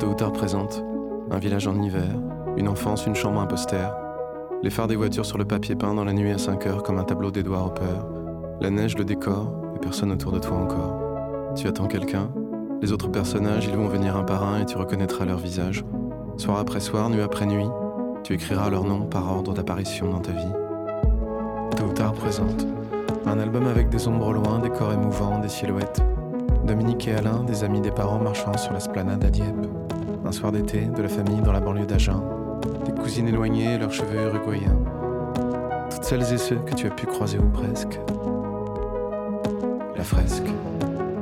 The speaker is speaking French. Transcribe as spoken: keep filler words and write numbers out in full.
Tôt ou tard présente, un village en hiver, une enfance, une chambre, un poster. Les phares des voitures sur le papier peint dans la nuit à cinq heures comme un tableau d'Edouard Hopper. La neige, le décor, et personne autour de toi encore. Tu attends quelqu'un. Les autres personnages, ils vont venir un par un et tu reconnaîtras leur visage. Soir après soir, nuit après nuit, tu écriras leur nom par ordre d'apparition dans ta vie. Tôt ou tard présente, un album avec des ombres au loin, des corps émouvants, des silhouettes. Dominique et Alain, des amis des parents marchant sur l'esplanade à Dieppe. Un soir d'été, de la famille dans la banlieue d'Agen. Des cousines éloignées, leurs cheveux uruguayens. Toutes celles et ceux que tu as pu croiser ou presque. La fresque.